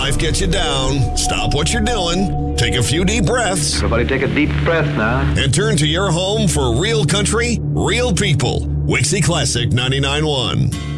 life gets you down, stop what you're doing, take a few deep breaths. Everybody take a deep breath now. And turn to your home for real country, real people. Wixie Classic 99.1.